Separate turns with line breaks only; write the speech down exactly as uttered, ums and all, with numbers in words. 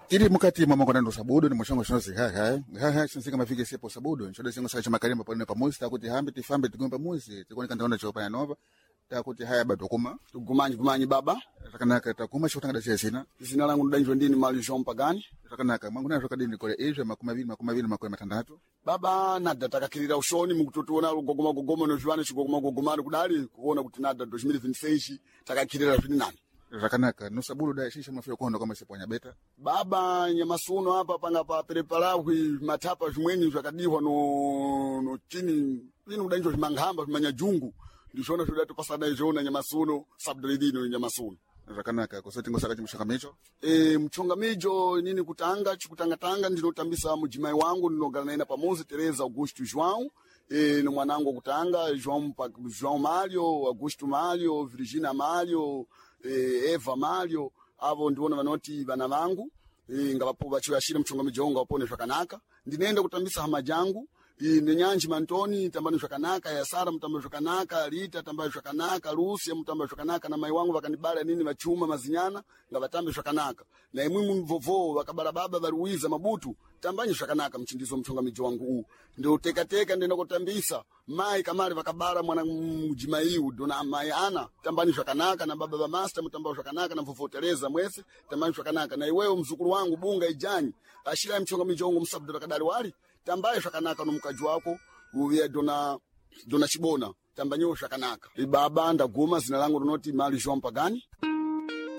Tiri mukati mwa mangona ndo sabudo ni mshongo shonozi ha ha ha ha sinzika mafike sepo sabudo nchodo singo saka chamakalima pano pamuzi takuti hambe tifambe tigomba muzi tikuoneka ndaona chopa ya nova takuti haya badokuma
tugumanyi gumanyi baba
takanaka takuma chotanga da sina
zina langu ndanjwe ndini mali Jean Pagani
takanaka mangona natoka dini kole ejo makumi abiri makumi abiri makumi matandatu
baba nada takakirira ushoni mukutotuona gogoma gogoma no jwane chigogoma gogoma kudali kuona kuti nada do twenty twenty-six takakirira zvini nani
rakanaka no sabudo da shisha mafio kondo kama seponya beta
baba nyamasuno hapa panga pa preparawi matapa zvimweni zvakadihwa no no chini ino danjo zimangamba zimanya jungu ndishona zvoda topasada izvona nyamasuno sabdridino nyamasuno
rakanaka kusati ngosaka chimushaka mecho
e mchonga mejo nini kutanga chikutanga tanga ndinotambisa mujimai wangu ndinogara naye pamozi Teresa Augusto João e no mwanangu kutanga João João Mário Augusto Mário Virginia Mário e Eva Mário avo ndiona vanoti vana vangu e ngapo vachiwashira mchonga mejo ngapone zvakanaka ndinenda kutambisa hama jangu i nenyanji mantoni tambani zvakanaka ya Sara mtamba zvakanaka Rita tamba zvakanaka Lucia mtamba zvakanaka na mai wangu vakanibala nini vachuma mazinyana ngavatambe zvakanaka na imwe mvovo vakabala baba varuiza mabutu tambani zvakanaka mchindizo mchonga mijo wangu huu ndio teka teka ndenda kutambisa mai kamari vakabala mwana mjimaiu dona mai ana tambani zvakanaka na baba va master mtamba zvakanaka na mvovo Teresa mwese tambani zvakanaka na iwewe mzukuru wangu bunga ijani ashira mchonga mijo wangu msabdo kadali wali tambaye zvakanaka nomukaji wako uye dona dona chibona tambanyo zvakanaka ibaba ndaguma zina langu rinoti mali Jean Pagani.